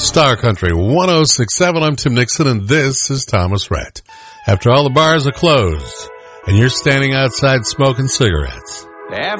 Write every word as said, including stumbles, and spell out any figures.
Star Country one oh six point seven. I'm Tim Nixon, and this is Thomas Rhett. After all the bars are closed, and you're standing outside smoking cigarettes.